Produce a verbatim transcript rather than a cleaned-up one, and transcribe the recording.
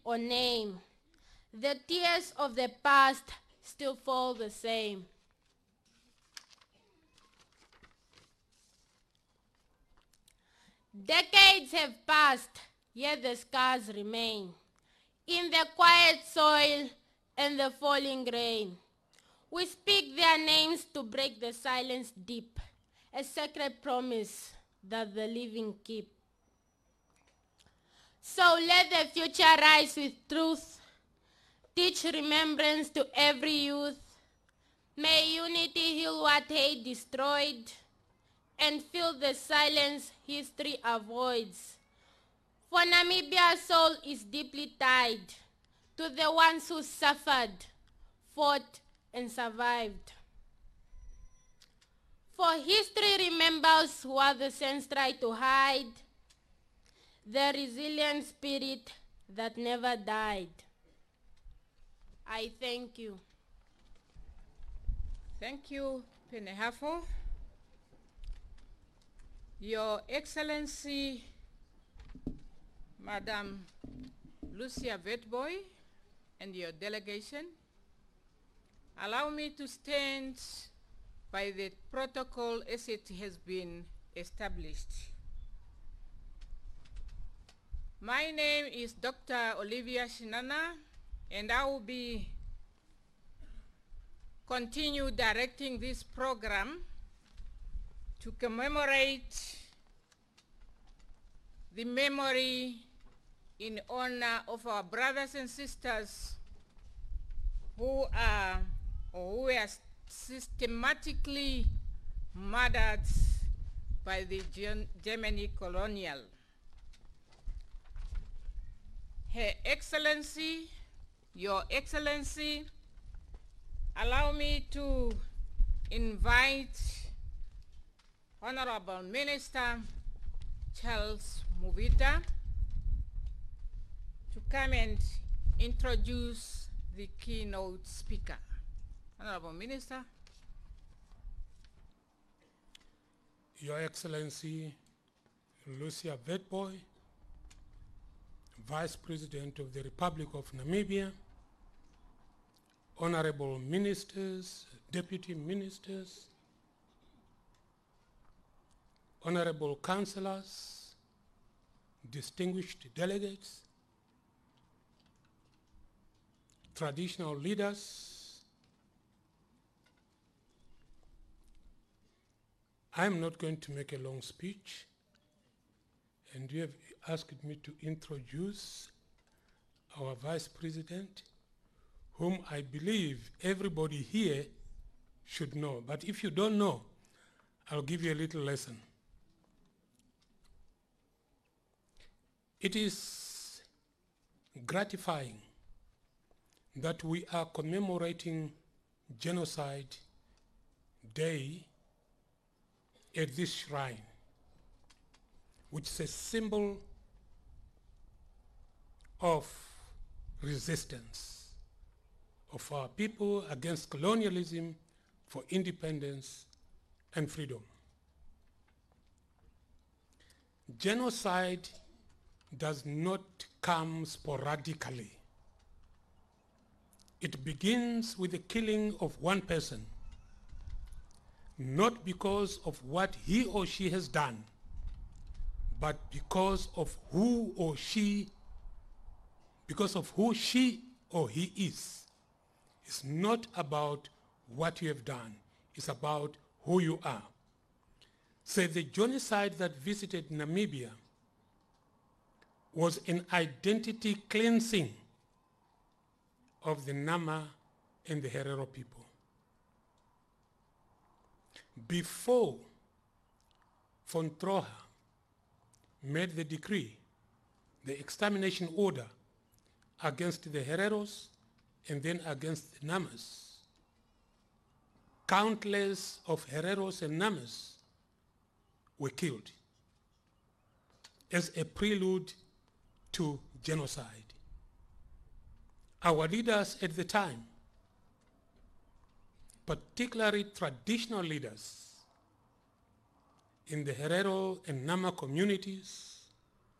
or name. The tears of the past still fall the same. Decades have passed, yet the scars remain. In the quiet soil and the falling rain, we speak their names to break the silence deep, a sacred promise that the living keep. So let the future rise with truth, teach remembrance to every youth. May unity heal what hate destroyed, and fill the silence history avoids. For Namibia's soul is deeply tied to the ones who suffered, fought, and survived. For history remembers who others since tried to hide, the resilient spirit that never died. I thank you. Thank you, Penehafo. Your Excellency, Madam Lucia Witbooi, and your delegation, allow me to stand by the protocol as it has been established. My name is Doctor Olivia Shinana, and I will be continue directing this program to commemorate the memory in honor of our brothers and sisters who are or who were systematically murdered by the Germany colonial. Her Excellency, Your Excellency, allow me to invite Honorable Minister Charles Muvita to come and introduce the keynote speaker. Honorable Minister. Your Excellency Lucia Witbooi, Vice President of the Republic of Namibia, Honorable Ministers, Deputy Ministers, Honorable Councillors, distinguished delegates, traditional leaders, I'm not going to make a long speech, and you have asked me to introduce our Vice President, whom I believe everybody here should know. But if you don't know, I'll give you a little lesson. It is gratifying that we are commemorating Genocide Day at this shrine, which is a symbol of resistance of our people against colonialism for independence and freedom. Genocide does not come sporadically. It begins with the killing of one person, not because of what he or she has done, but because of who or she, because of who she or he is. It's not about what you have done, it's about who you are. So the genocide that visited Namibia was an identity cleansing of the Nama and the Herero people. Before von Troha made the decree, the extermination order against the Hereros and then against the Namas, countless of Hereros and Namas were killed as a prelude to genocide. Our leaders at the time, particularly traditional leaders in the Herero and Nama communities,